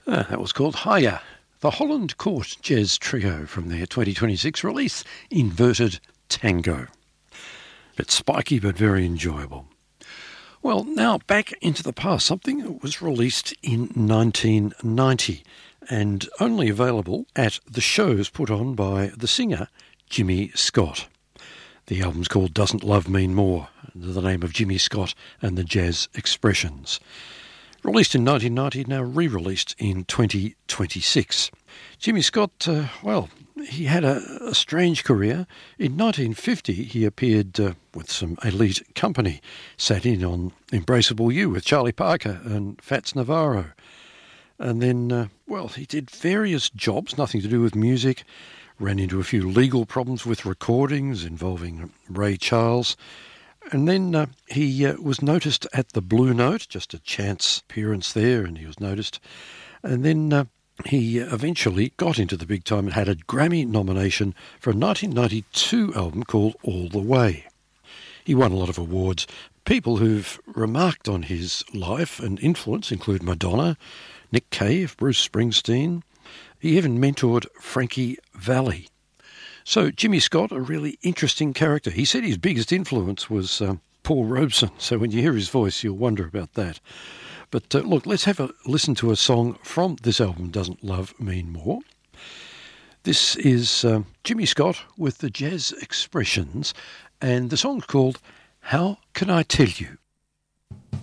That was called Hiya, the Holland Court Jazz Trio from their 2026 release, Inverted Tango. Bit spiky but very enjoyable. Well, now back into the past, something that was released in 1990 and only available at the shows put on by the singer Jimmy Scott. The album's called Doesn't Love Mean More, under the name of Jimmy Scott and the Jazz Expressions. Released in 1990, now re-released in 2026. Jimmy Scott, he had a strange career. In 1950, he appeared with some elite company, sat in on Embraceable You with Charlie Parker and Fats Navarro. And then, he did various jobs, nothing to do with music, ran into a few legal problems with recordings involving Ray Charles. And then he was noticed at the Blue Note, just a chance appearance there, and he was noticed. And then he eventually got into the big time and had a Grammy nomination for a 1992 album called All the Way. He won a lot of awards. People who've remarked on his life and influence include Madonna, Nick Cave, Bruce Springsteen. He even mentored Frankie Valli. So Jimmy Scott, a really interesting character. He said his biggest influence was Paul Robeson, so when you hear his voice, you'll wonder about that. But look, let's have a listen to a song from this album, Doesn't Love Mean More. This is Jimmy Scott with the Jazz Expressions, and the song's called How Can I Tell You?